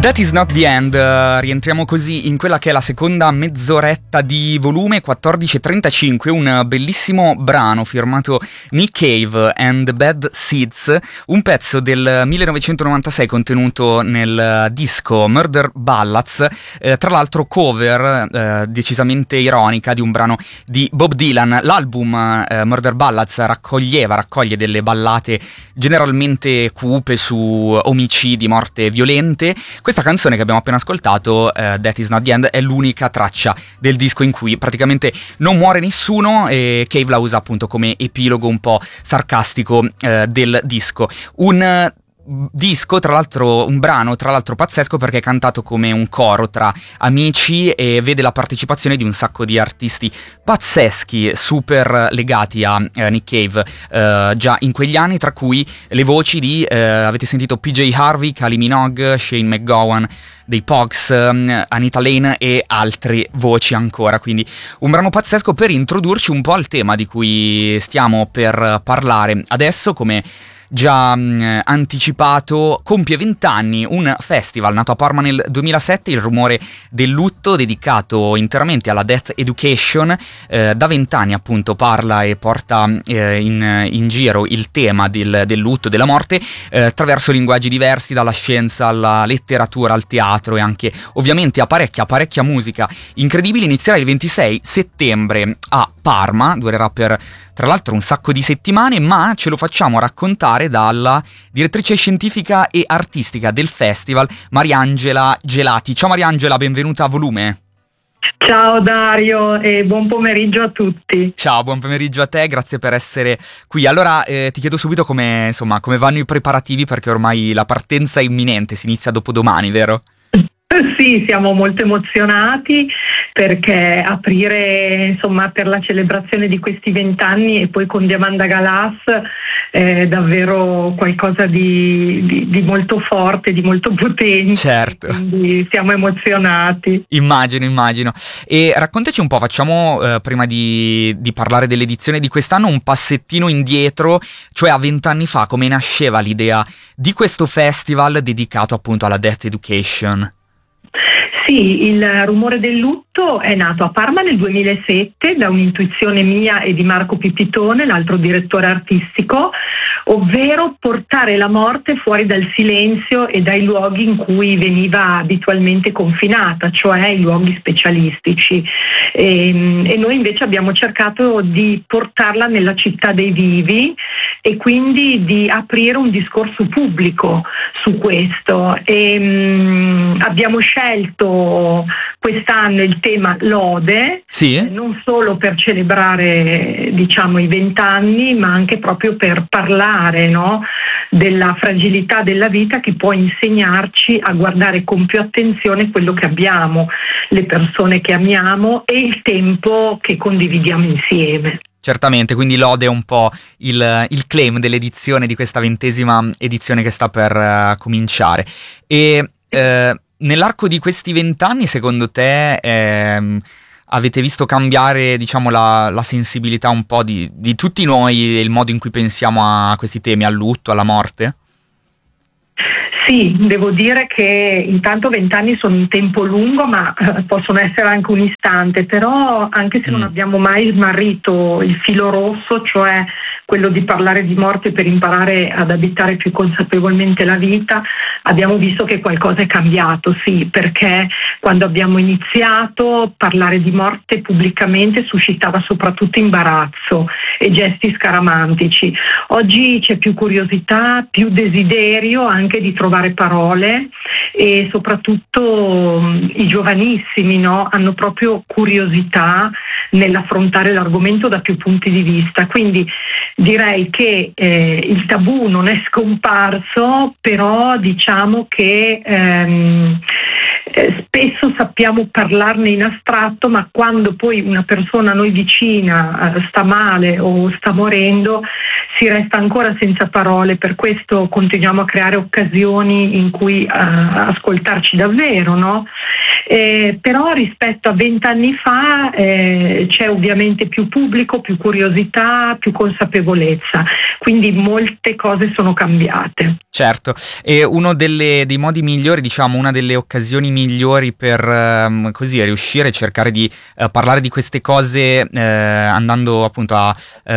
That is not the end. Rientriamo così in quella che è la seconda mezz'oretta di volume 14:35, un bellissimo brano firmato Nick Cave and the Bad Seeds, un pezzo del 1996 contenuto nel disco Murder Ballads, tra l'altro cover decisamente ironica di un brano di Bob Dylan. L'album Murder Ballads raccoglie delle ballate generalmente cupe su omicidi, morte violente. Questa canzone che abbiamo appena ascoltato, That Is Not The End, è l'unica traccia del disco in cui praticamente non muore nessuno, e Cave la usa appunto come epilogo un po' sarcastico del disco. Un disco, tra l'altro, un brano tra l'altro pazzesco perché è cantato come un coro tra amici e vede la partecipazione di un sacco di artisti pazzeschi, super legati a Nick Cave già in quegli anni, tra cui le voci di avete sentito PJ Harvey, Kylie Minogue, Shane McGowan dei Pogues, Anita Lane e altre voci ancora. Quindi un brano pazzesco per introdurci un po' al tema di cui stiamo per parlare adesso. Come già anticipato, compie 20 anni un festival nato a Parma nel 2007, Il rumore del lutto, dedicato interamente alla Death Education. Da 20 anni appunto parla e porta in giro il tema del lutto, della morte, attraverso linguaggi diversi, dalla scienza alla letteratura, al teatro e anche ovviamente a parecchia musica incredibile. Inizierà il 26 settembre a Parma, durerà per tra l'altro un sacco di settimane, ma ce lo facciamo raccontare dalla direttrice scientifica e artistica del festival, Mariangela Gelati. Ciao Mariangela, benvenuta a Volume. Ciao Dario e buon pomeriggio a tutti. Ciao, buon pomeriggio a te, grazie per essere qui. Allora ti chiedo subito come vanno i preparativi, perché ormai la partenza è imminente, si inizia dopodomani, vero? Sì, siamo molto emozionati perché aprire insomma per la celebrazione di questi 20 anni e poi con Diamanda Galas è davvero qualcosa di molto forte, di molto potente. Certo. Quindi siamo emozionati. Immagino. E raccontaci un po', facciamo prima di parlare dell'edizione di quest'anno un passettino indietro, cioè a 20 anni fa come nasceva l'idea di questo festival dedicato appunto alla Death Education. Sì, Il rumore del lutto è nato a Parma nel 2007 da un'intuizione mia e di Marco Pipitone, l'altro direttore artistico, ovvero portare la morte fuori dal silenzio e dai luoghi in cui veniva abitualmente confinata, cioè i luoghi specialistici. E noi invece abbiamo cercato di portarla nella città dei vivi e quindi di aprire un discorso pubblico su questo. Abbiamo scelto quest'anno il tema lode, sì? Non solo per celebrare diciamo i 20 anni, ma anche proprio per parlare, no, della fragilità della vita che può insegnarci a guardare con più attenzione quello che abbiamo, le persone che amiamo e il tempo che condividiamo insieme. Certamente, quindi lode è un po' il claim dell'edizione, di questa 20ª edizione che sta per cominciare. E nell'arco di questi 20 anni, secondo te, avete visto cambiare, diciamo, la sensibilità un po' di tutti noi e il modo in cui pensiamo a questi temi, al lutto, alla morte? Sì, devo dire che intanto 20 anni sono un tempo lungo, ma possono essere anche un istante, però anche se non abbiamo mai smarrito il filo rosso, cioè quello di parlare di morte per imparare ad abitare più consapevolmente la vita, abbiamo visto che qualcosa è cambiato, sì, perché quando abbiamo iniziato parlare di morte pubblicamente suscitava soprattutto imbarazzo e gesti scaramantici. Oggi c'è più curiosità, più desiderio anche di trovare parole e soprattutto i giovanissimi, no, hanno proprio curiosità nell'affrontare l'argomento da più punti di vista. Quindi direi che il tabù non è scomparso, però diciamo che spesso sappiamo parlarne in astratto, ma quando poi una persona a noi vicina sta male o sta morendo si resta ancora senza parole. Per questo continuiamo a creare occasioni in cui ascoltarci davvero, no? però rispetto a 20 anni fa c'è ovviamente più pubblico, più curiosità, più consapevolezza, quindi molte cose sono cambiate. Certo, e uno dei modi migliori, diciamo, una delle occasioni migliori per così riuscire a cercare di parlare di queste cose andando appunto a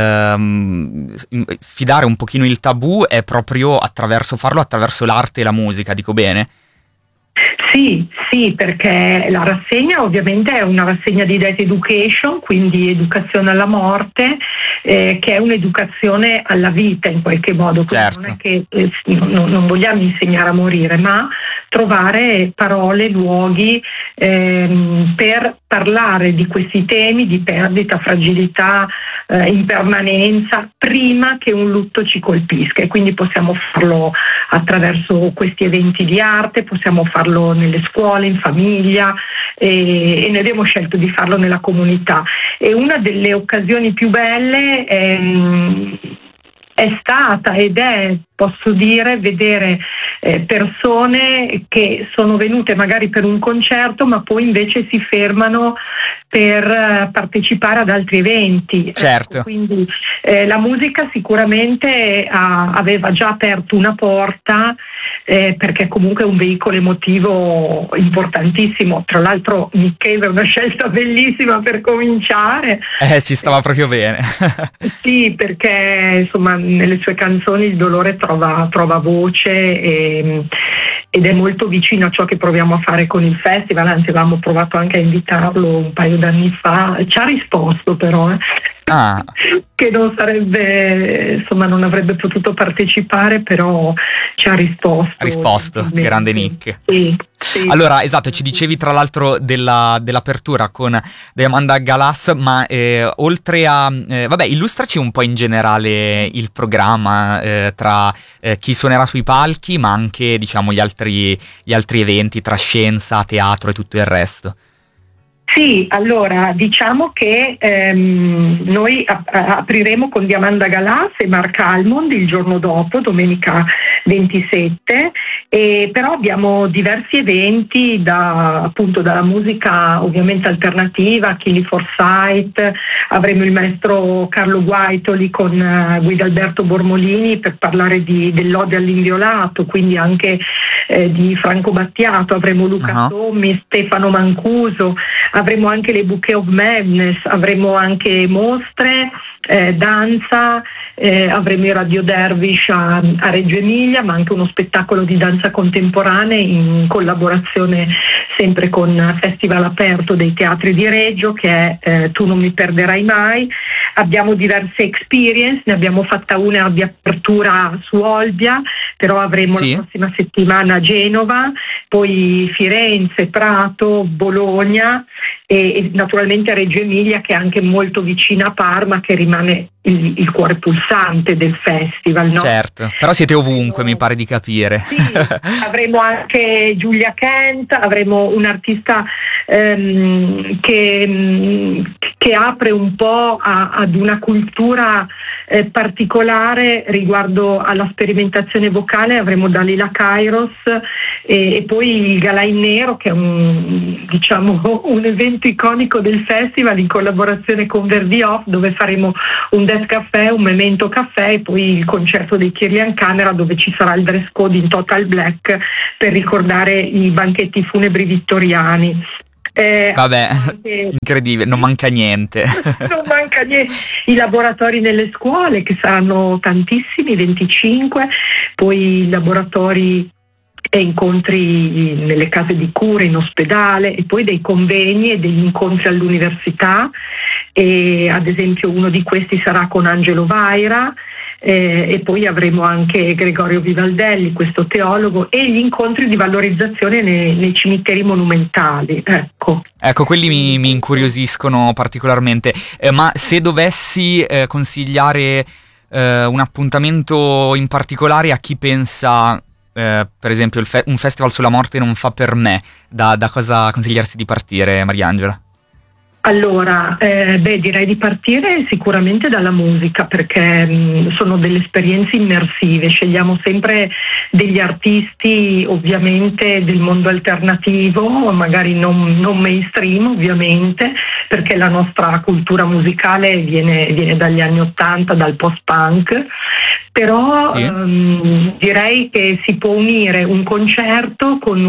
sfidare un pochino il tabù è proprio farlo attraverso l'arte e la musica, dico bene? Sì, perché la rassegna ovviamente è una rassegna di Death Education, quindi educazione alla morte, che è un'educazione alla vita in qualche modo. Certo. Non è che non vogliamo insegnare a morire, ma trovare parole, luoghi per parlare di questi temi di perdita, fragilità, impermanenza, prima che un lutto ci colpisca. E quindi possiamo farlo attraverso questi eventi di arte, possiamo farlo nelle scuole, in famiglia, e noi abbiamo scelto di farlo nella comunità. E una delle occasioni più belle è stata ed è, posso dire, vedere persone che sono venute magari per un concerto ma poi invece si fermano per partecipare ad altri eventi. Certo. Quindi la musica sicuramente aveva già aperto una porta, perché comunque è un veicolo emotivo importantissimo. Tra l'altro Nick Cave è una scelta bellissima per cominciare. Ci stava proprio bene. Sì, perché insomma nelle sue canzoni il dolore trova voce ed è molto vicino a ciò che proviamo a fare con il festival. Anzi, avevamo provato anche a invitarlo un paio d'anni fa, ci ha risposto però che non avrebbe potuto partecipare, però ci ha risposto. Grande Nick. Sì. Allora, esatto, ci dicevi tra l'altro dell'apertura con Diamanda Galas, ma oltre a illustraci un po' in generale il programma tra chi suonerà sui palchi, ma anche diciamo gli altri eventi tra scienza, teatro e tutto il resto. Sì, allora diciamo che noi apriremo con Diamanda Galas e Mark Almond il giorno dopo, domenica 27, però abbiamo diversi eventi appunto dalla musica ovviamente alternativa, Chili Forsyth, avremo il maestro Carlo Guaitoli con Guidalberto Bormolini per parlare dell'Ode all'inviolato, quindi anche di Franco Battiato, avremo Luca Sommi, Stefano Mancuso, avremo anche le Bouquet of Madness, avremo anche mostre, danza, avremo i Radio Dervish a Reggio Emilia, ma anche uno spettacolo di danza contemporanea in collaborazione sempre con Festival Aperto dei Teatri di Reggio, che è Tu non mi perderai mai. Abbiamo diverse experience, ne abbiamo fatta una di apertura su Olbia, però avremo la prossima settimana a Genova, poi Firenze, Prato, Bologna e naturalmente a Reggio Emilia, che è anche molto vicina a Parma, che rimane il cuore pulsante del festival, no? Certo, però siete ovunque, mi pare di capire. Sì, avremo anche Giulia Kent, avremo un artista che apre un po' ad una cultura particolare riguardo alla sperimentazione vocale. Avremo Dalila Kairos e poi il Galà in Nero, che è un evento iconico del festival in collaborazione con Verdi Off, dove faremo un Death Café, un Memento Caffè e poi il concerto dei Kirlian Camera, dove ci sarà il dress code in total black per ricordare i banchetti funebri vittoriani. Incredibile, non manca niente. Non manca niente. I laboratori nelle scuole, che saranno tantissimi, 25, poi i laboratori e incontri nelle case di cura, in ospedale, e poi dei convegni e degli incontri all'università, e ad esempio uno di questi sarà con Angelo Vaira, e poi avremo anche Gregorio Vivaldelli, questo teologo, e gli incontri di valorizzazione nei cimiteri monumentali. Ecco, quelli mi incuriosiscono particolarmente, ma se dovessi consigliare un appuntamento in particolare a chi pensa, per esempio un festival sulla morte non fa per me, da cosa consigliarsi di partire, Mariangela? Allora, direi di partire sicuramente dalla musica, perché sono delle esperienze immersive. Scegliamo sempre degli artisti ovviamente del mondo alternativo, magari non mainstream ovviamente, perché la nostra cultura musicale viene dagli anni '80, dal post-punk. Però Sì. direi che si può unire un concerto con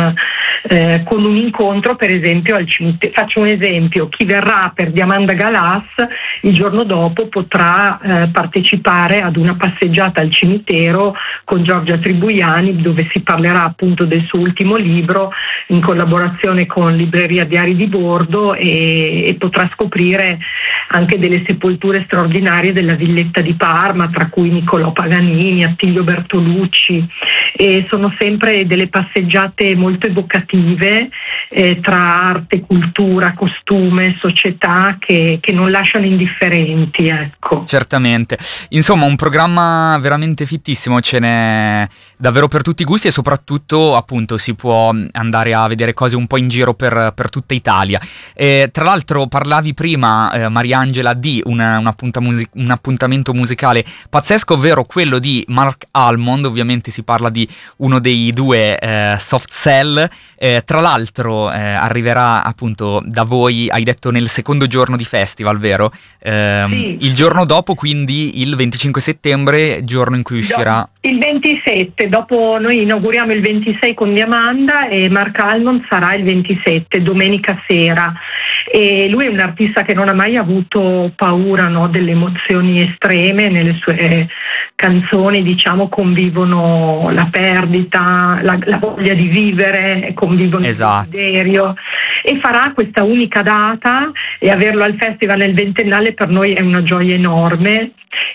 un incontro, per esempio al cimitero. Faccio un esempio: chi verrà per Diamanda Galas il giorno dopo potrà partecipare ad una passeggiata al cimitero con Giorgia Tribuiani, dove si parlerà appunto del suo ultimo libro in collaborazione con Libreria Diari di Bordo, e potrà scoprire anche delle sepolture straordinarie della villetta di Parma, tra cui Niccolò Paganini, Attilio Bertolucci, e sono sempre delle passeggiate molto evocative tra arte, cultura, costume, società, che non lasciano indifferenti, ecco. Certamente, insomma un programma veramente fittissimo, ce n'è davvero per tutti i gusti, e soprattutto appunto si può andare a vedere cose un po' in giro per tutta Italia. Tra l'altro parlavi prima, Mariangela, di un appuntamento musicale pazzesco, ovvero quello di Mark Almond. Ovviamente si parla di uno dei due Soft Cell. Tra l'altro arriverà appunto da voi, hai detto, nel secondo giorno di festival, vero? Sì. Il giorno dopo, quindi il 25 settembre, giorno in cui uscirà... Il 27, dopo noi inauguriamo il 26 con Diamanda, e Mark Almond sarà il 27, domenica sera. E lui è un artista che non ha mai avuto paura, no, delle emozioni estreme. Nelle sue canzoni, diciamo, convivono la perdita, la voglia di vivere, convivono Esatto. il desiderio. E farà questa unica data, e averlo al festival nel ventennale per noi è una gioia enorme.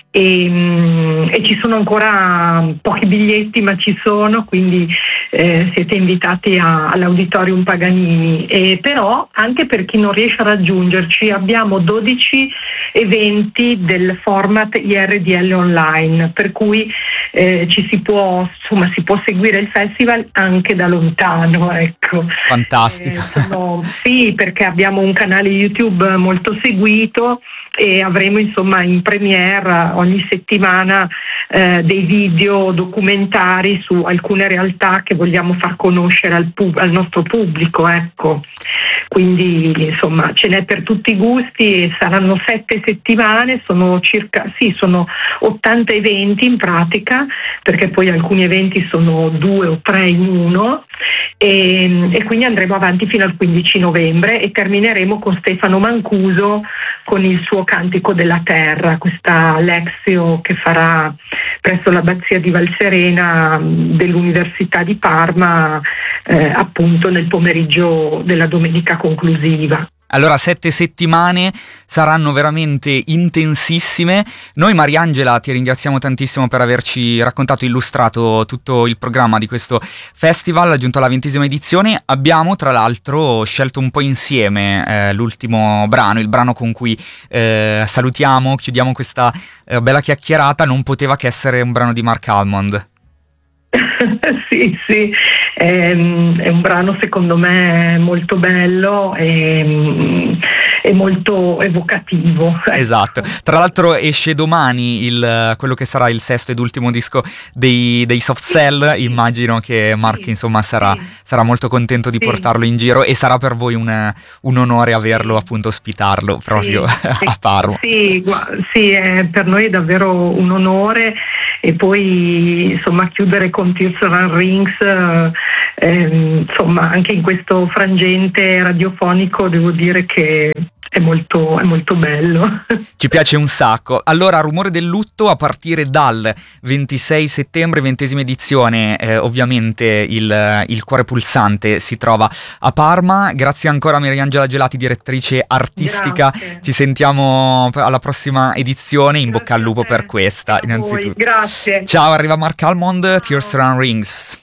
E ci sono ancora pochi biglietti, ma ci sono, quindi siete invitati all'Auditorium Paganini. Però anche per chi non riesce a raggiungerci, abbiamo 12 eventi del format IRDL online, per cui si può seguire il festival anche da lontano, ecco. Fantastico. Sì, perché abbiamo un canale YouTube molto seguito, e avremo insomma in premiere ogni settimana dei video documentari su alcune realtà che vogliamo far conoscere al nostro pubblico, ecco. Quindi insomma ce n'è per tutti i gusti, e saranno 7 settimane, sono 80 eventi in pratica, perché poi alcuni eventi sono 2 o 3 in uno, e quindi andremo avanti fino al 15 novembre e termineremo con Stefano Mancuso con il suo Cantico della Terra, questa Lexio che farà presso l'abbazia di Valserena dell'Università di Parma, appunto nel pomeriggio della domenica conclusiva. Allora 7 settimane saranno veramente intensissime. Noi, Mariangela, ti ringraziamo tantissimo per averci raccontato e illustrato tutto il programma di questo festival giunto alla 20ª edizione. Abbiamo tra l'altro scelto un po' insieme l'ultimo brano, il brano con cui salutiamo, chiudiamo questa bella chiacchierata. Non poteva che essere un brano di Mark Almond. Sì, è un brano secondo me molto bello e molto evocativo. Esatto, tra l'altro esce domani quello che sarà il sesto ed ultimo disco dei Soft Cell. Immagino che Mark insomma sarà molto contento di portarlo in giro, e sarà per voi un onore averlo, appunto, ospitarlo proprio a Parma. Sì, per noi è davvero un onore. E poi insomma chiudere con Tears on Rings, insomma anche in questo frangente radiofonico devo dire che è molto bello. Ci piace un sacco. Allora, Rumore del lutto, a partire dal 26 settembre, 20ª edizione, ovviamente il Cuore Pulsante si trova a Parma. Grazie ancora a Mariangela Gelati, direttrice artistica. Grazie. Ci sentiamo alla prossima edizione. In bocca al lupo per questa, innanzitutto. Grazie. Ciao, arriva Mark Almond, Tears on Rings.